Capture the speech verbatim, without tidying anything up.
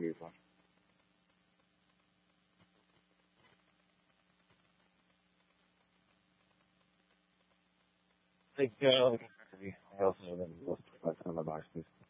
people. Like, uh, like, I also know that most professional about this.